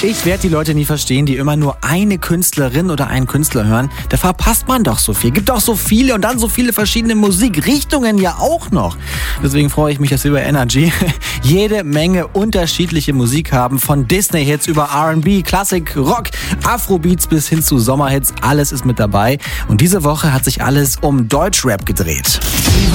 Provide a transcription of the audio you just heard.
Ich werde die Leute nie verstehen, die immer nur eine Künstlerin oder einen Künstler hören. Da verpasst man doch so viel. Gibt doch so viele und dann so viele verschiedene Musikrichtungen ja auch noch. Deswegen freue ich mich, dass wir bei Energy jede Menge unterschiedliche Musik haben. Von Disney-Hits über R&B, Klassik, Rock, Afrobeats bis hin zu Sommerhits. Alles ist mit dabei. Und diese Woche hat sich alles um Deutschrap gedreht.